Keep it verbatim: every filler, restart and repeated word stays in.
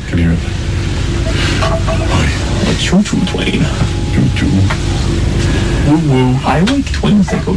Can hear it. A choo-choo train. Choo-choo. Woo-woo. I like twins that go